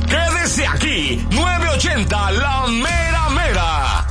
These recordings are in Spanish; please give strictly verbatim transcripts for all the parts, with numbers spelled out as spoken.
Quédese aquí, nueve ochenta, La Mera Mera.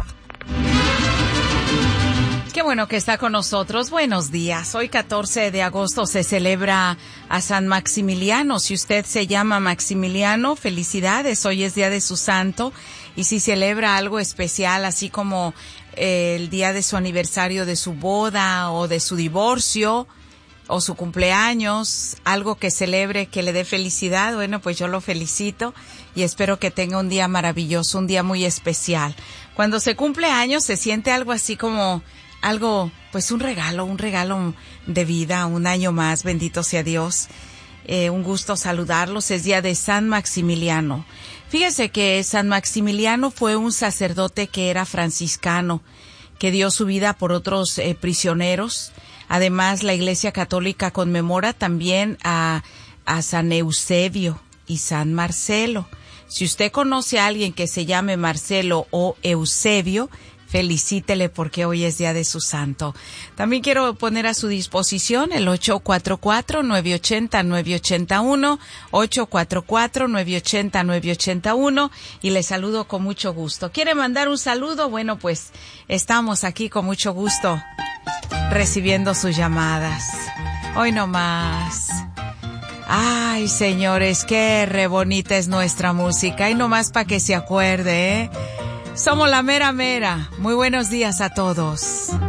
Qué bueno que está con nosotros. Buenos días. Hoy catorce de agosto se celebra a San Maximiliano. Si usted se llama Maximiliano, felicidades. Hoy es día de su santo. Y si celebra algo especial, así como eh, el día de su aniversario de su boda o de su divorcio o su cumpleaños, algo que celebre, que le dé felicidad, bueno, pues yo lo felicito y espero que tenga un día maravilloso, un día muy especial. Cuando se cumple años se siente algo así como algo, pues un regalo, un regalo de vida, un año más, bendito sea Dios. Eh, un gusto saludarlos, es día de San Maximiliano. Fíjese que San Maximiliano fue un sacerdote que era franciscano, que dio su vida por otros eh, prisioneros. Además, la Iglesia Católica conmemora también a, a San Eusebio y San Marcelo. Si usted conoce a alguien que se llame Marcelo o Eusebio, felicítele porque hoy es día de su santo. También quiero poner a su disposición el ocho cuatro cuatro, nueve ocho cero, nueve ocho uno, ocho cuatro cuatro, nueve ocho cero, nueve ocho uno y le saludo con mucho gusto. ¿Quiere mandar un saludo? Bueno, pues estamos aquí con mucho gusto recibiendo sus llamadas. Hoy no más. Ay, señores, qué re bonita es nuestra música. Y no más para que se acuerde, ¿eh? Somos la Mera Mera. Muy buenos días a todos.